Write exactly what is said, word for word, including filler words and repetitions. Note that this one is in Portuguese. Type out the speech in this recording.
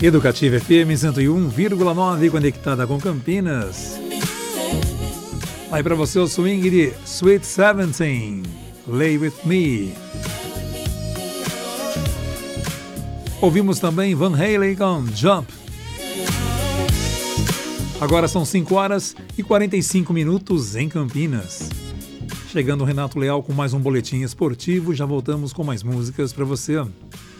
Educativa F M cento e um vírgula nove, conectada com Campinas. Aí pra você o swing de Sweet Seventeen, Lay With Me. Ouvimos também Van Halen com Jump. Agora são cinco horas e quarenta e cinco minutos em Campinas. Chegando o Renato Leal com mais um boletim esportivo. Já voltamos com mais músicas para você.